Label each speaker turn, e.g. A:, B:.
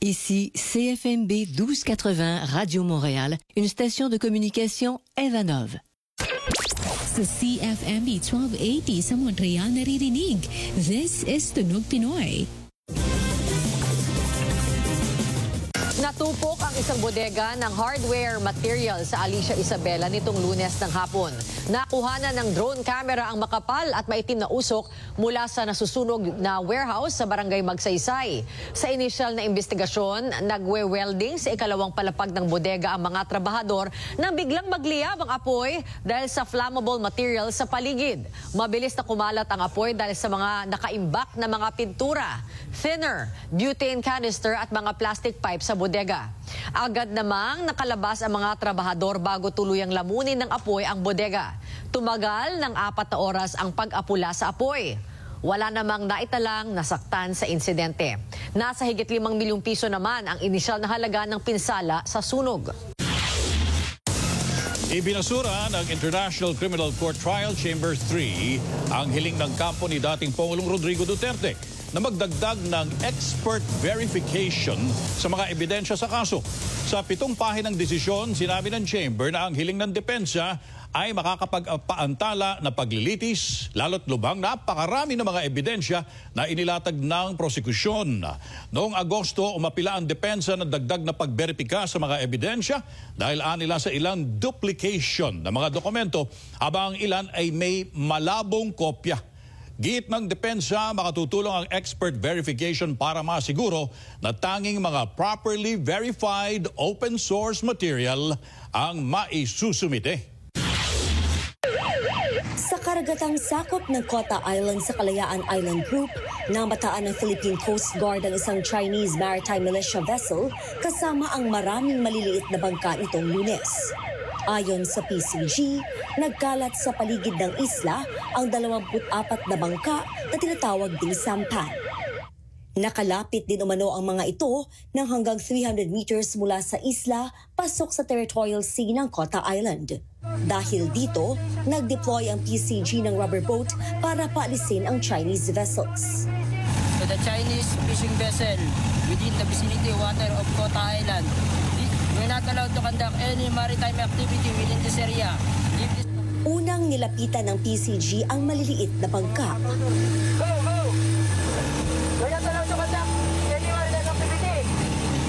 A: Ici CFMB 1280 Radio Montréal, une station de communication Evanov.
B: Sa CFMB 1280 sa Montreal naririnig. This is Tunog Pinoy.
C: Natupok ang isang bodega ng hardware material sa Alicia Isabela nitong Lunes ng hapon. Nakuhanan ng drone camera ang makapal at maitim na usok mula sa nasusunog na warehouse sa barangay Magsaysay. Sa inisyal na investigasyon, nagwe-welding sa ikalawang palapag ng bodega ang mga trabahador nang biglang magliyab ang apoy dahil sa flammable material sa paligid. Mabilis na kumalat ang apoy dahil sa mga nakaimbak na mga pintura, thinner, butane canister at mga plastic pipe sa bodega. Agad namang nakalabas ang mga trabahador bago tuluyang lamunin ng apoy ang bodega. Tumagal ng 4 na oras ang pag-apula sa apoy. Wala namang naitalang nasaktan sa insidente. Nasa higit 5 milyong piso naman ang inisyal na halaga ng pinsala sa sunog.
D: Ibinasura ng International Criminal Court Trial Chamber 3 ang hiling ng kampo ni dating Pangulong Rodrigo Duterte na magdagdag ng expert verification sa mga ebidensya sa kaso. Sa 7 pahinang desisyon, sinabi ng Chamber na ang hiling ng depensa ay makakapagpaantala na paglilitis, lalo't lubhang napakarami ng mga ebidensya na inilatag ng prosekusyon. Noong Agosto, umapila ang depensa ng dagdag na pagberipika sa mga ebidensya dahil anila sa ilang duplication ng mga dokumento habang ang ilan ay may malabong kopya. Giit ng depensa, makatutulong ang expert verification para masiguro na tanging mga properly verified open source material ang maisusumite.
E: Sa karagatang sakop ng Kota Island sa Kalayaan Island Group, namataan ng Philippine Coast Guard ang isang Chinese maritime militia vessel kasama ang maraming maliliit na bangka nitong Lunes. Ayon sa PCG, nagkalat sa paligid ng isla ang 24 na bangka na tinatawag ding sampan. Nakalapit din umano ang mga ito ng hanggang 300 meters mula sa isla pasok sa territorial sea ng Kota Island. Dahil dito, nag-deploy ang PCG ng rubber boat para paalisin ang Chinese vessels.
F: So the Chinese fishing vessel within the vicinity water of Kota Island, we're not allowed to conduct any maritime activity within this area.
E: Unang nilapitan ng PCG ang maliliit na bangka.